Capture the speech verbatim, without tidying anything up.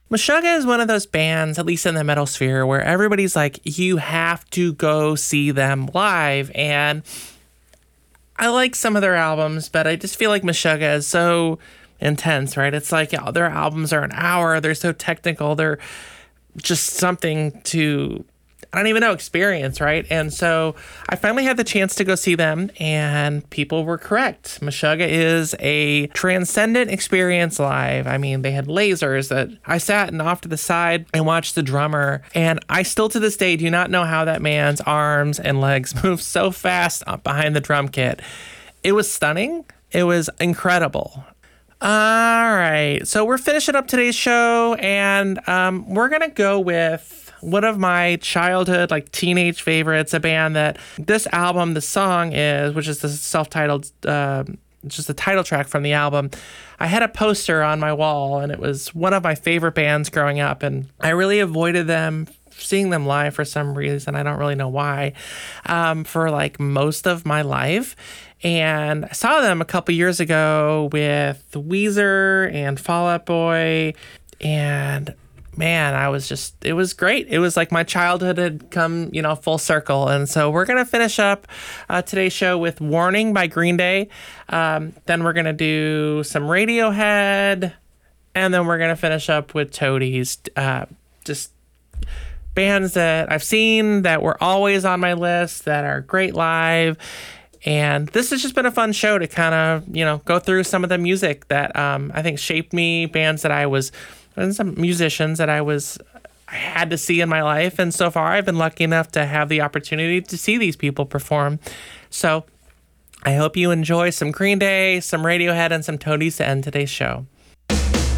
Meshuggah is one of those bands, at least in the metal sphere, where everybody's like, you have to go see them live. And I like some of their albums, but I just feel like Meshuggah is so intense, right? It's like, yeah, their albums are an hour. They're so technical. They're just something to, I don't even know, experience, right? And so I finally had the chance to go see them, and people were correct. Meshuggah is a transcendent experience live. I mean, they had lasers that I sat and off to the side and watched the drummer, and I still to this day do not know how that man's arms and legs move so fast up behind the drum kit. It was stunning. It was incredible. All right, so we're finishing up today's show, and um, we're going to go with one of my childhood, like teenage favorites, a band that this album, the song is, which is the self-titled, uh, just the title track from the album. I had a poster on my wall, and it was one of my favorite bands growing up, and I really avoided them, seeing them live for some reason. I don't really know why, um, for like most of my life. And I saw them a couple years ago with Weezer and Fall Out Boy, and man, I was just, it was great. It was like my childhood had come, you know, full circle. And so we're going to finish up uh, today's show with Warning by Green Day. Um, then we're going to do some Radiohead. And then we're going to finish up with Toadies. Uh, just bands that I've seen that were always on my list that are great live. And this has just been a fun show to kind of, you know, go through some of the music that um, I think shaped me, bands that I was, and some musicians that I was, I had to see in my life. And so far, I've been lucky enough to have the opportunity to see these people perform. So I hope you enjoy some Green Day, some Radiohead, and some Toadies to end today's show.